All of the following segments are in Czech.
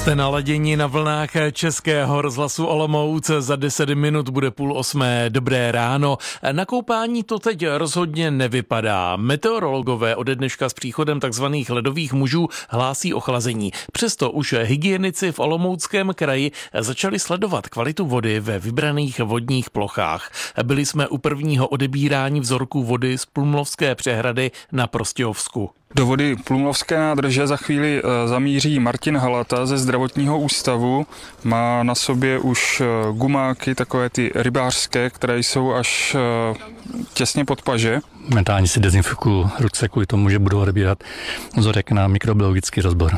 Jste naladěni na vlnách Českého rozhlasu Olomouc, za 10 minut bude 7:30. Dobré ráno. Na koupání to teď rozhodně nevypadá. Meteorologové ode dneška s příchodem takzvaných ledových mužů hlásí ochlazení. Přesto už hygienici v Olomouckém kraji začali sledovat kvalitu vody ve vybraných vodních plochách. Byli jsme u prvního odebírání vzorků vody z Plumlovské přehrady na Prostějovsku. Do vody Plumlovské nádrže za chvíli zamíří Martin Halata ze zdravotního ústavu. Má na sobě už gumáky, takové ty rybářské, které jsou až těsně pod paže. Mentálně si dezinfikuju ruce kvůli tomu, že budu odebírat vzorek na mikrobiologický rozbor.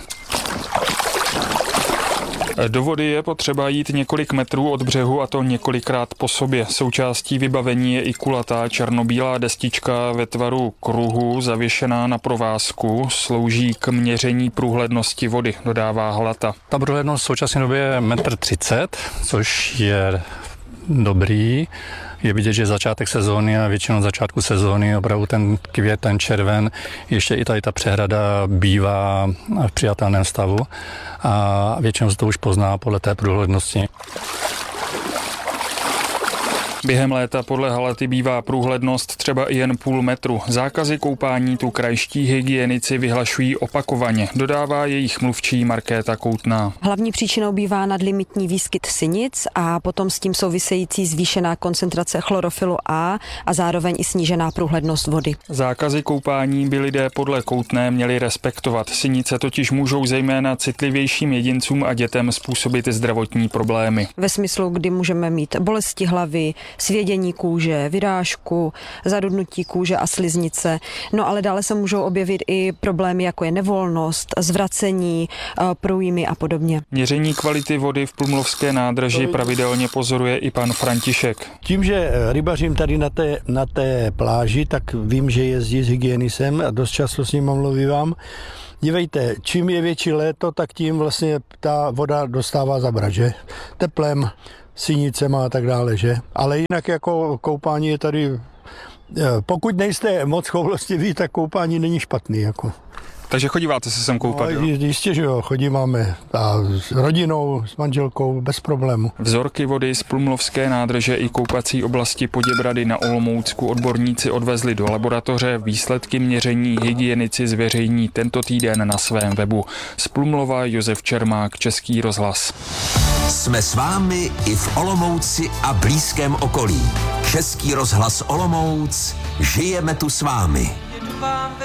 Do vody je potřeba jít několik metrů od břehu, a to několikrát po sobě. Součástí vybavení je i kulatá černobílá destička ve tvaru kruhu zavěšená na provázku. Slouží k měření průhlednosti vody, dodává Halata. Ta průhlednost v současné době je 1,30 m, což je dobrý. Je vidět, že je začátek sezóny a většinou začátku sezóny opravdu ten květen, červen, ještě i tady ta přehrada bývá v přijatelném stavu a většinou se to už pozná podle té průhlednosti. Během léta podle Halaty bývá průhlednost třeba i jen půl metru. Zákazy koupání tu krajští hygienici vyhlašují opakovaně, dodává jejich mluvčí Markéta Koutná. Hlavní příčinou bývá nadlimitní výskyt sinic a potom s tím související zvýšená koncentrace chlorofilu A a zároveň i snížená průhlednost vody. Zákazy koupání by lidé podle Koutné měli respektovat. Sinice totiž můžou zejména citlivějším jedincům a dětem způsobit zdravotní problémy. Ve smyslu, kdy můžeme mít bolesti hlavy, svědění kůže, vyrážku, zadudnutí kůže a sliznice. No ale dále se můžou objevit i problémy, jako je nevolnost, zvracení, průjmy a podobně. Měření kvality vody v Plumlovské nádrži pravidelně pozoruje i pan František. Tím, že rybařím tady na té pláži, tak vím, že jezdí s hygienisem a dost často s ním mluvím. Dívejte, čím je větší léto, tak tím vlastně ta voda dostává zabrat, že? Teplem, sinicema a tak dále, že? Ale jinak jako koupání je tady, pokud nejste moc choulostiví, tak koupání není špatný, jako. Takže chodíváte se sem koupat, jo? Jistě, že jo, chodíváme s rodinou, s manželkou, bez problému. Vzorky vody z Plumlovské nádrže i koupací oblasti Poděbrady na Olomoucku odborníci odvezli do laboratoře. Výsledky měření hygienici zveřejní tento týden na svém webu. Z Plumlova Josef Čermák, Český rozhlas. Jsme s vámi i v Olomouci a blízkém okolí. Český rozhlas Olomouc, žijeme tu s vámi.